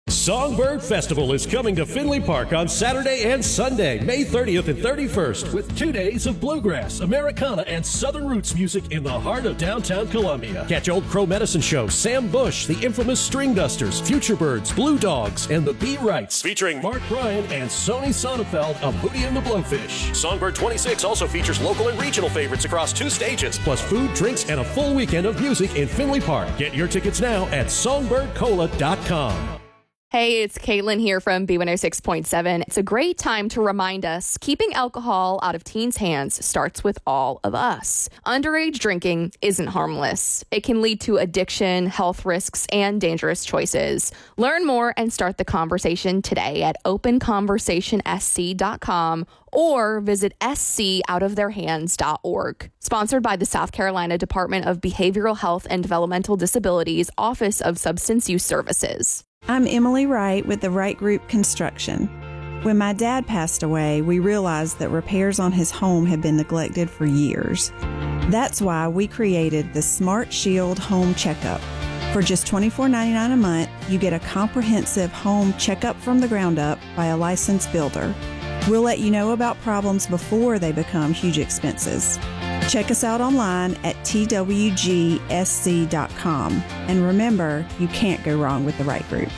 Songbird Festival is coming to Finley Park on Saturday and Sunday, May 30th and 31st, with 2 days of bluegrass, Americana, and Southern roots music in the heart of downtown Columbia. Catch Old Crow Medicine Show, Sam Bush, the infamous String Dusters, Future Birds, Blue Dogs, and the Bee Wrights, featuring Mark Bryan and Sony Sonnenfeld of Hootie and the Blowfish. Songbird 26 also features local and regional favorites across 2 stages, plus food, drinks, and a full weekend of music in Finley Park. Get your tickets now at songbirdcola.com. Hey, it's Caitlin here from B106.7. It's a great time to remind us keeping alcohol out of teens' hands starts with all of us. Underage drinking isn't harmless. It can lead to addiction, health risks, and dangerous choices. Learn more and start the conversation today at openconversationsc.com or visit scoutoftheirhands.org. Sponsored by the South Carolina Department of Behavioral Health and Developmental Disabilities Office of Substance Use Services. I'm Emily Wright with the Wright Group Construction. When my dad passed away, we realized that repairs on his home had been neglected for years. That's why we created the Smart Shield Home Checkup. For just $24.99 a month, you get a comprehensive home checkup from the ground up by a licensed builder. We'll let you know about problems before they become huge expenses. Check us out online at twgsc.com. And remember, you can't go wrong with the Wright Group.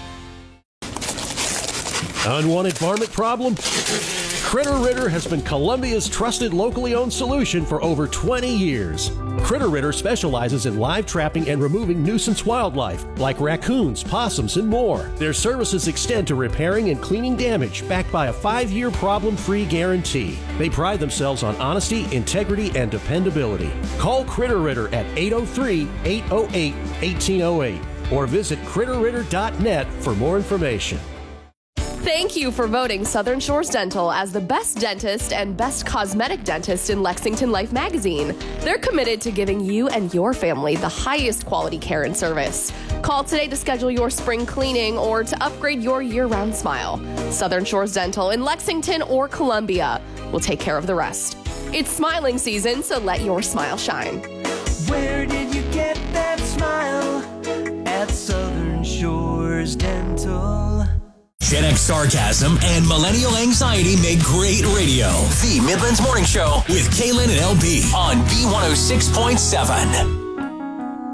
Unwanted varmint problem? Critter Ritter has been Columbia's trusted locally owned solution for over 20 years. Critter Ritter specializes in live trapping and removing nuisance wildlife like raccoons, possums, and more. Their services extend to repairing and cleaning damage backed by a 5-year problem-free guarantee. They pride themselves on honesty, integrity, and dependability. Call Critter Ritter at 803-808-1808 or visit critterritter.net for more information. Thank you for voting Southern Shores Dental as the best dentist and best cosmetic dentist in Lexington Life magazine. They're committed to giving you and your family the highest quality care and service. Call today to schedule your spring cleaning or to upgrade your year-round smile. Southern Shores Dental in Lexington or Columbia will take care of the rest. It's smiling season, so let your smile shine. Where did you get that smile? At Southern Shores Dental. Gen X sarcasm and millennial anxiety make great radio. The Midlands Morning Show with Kaylin and LB on B106.7.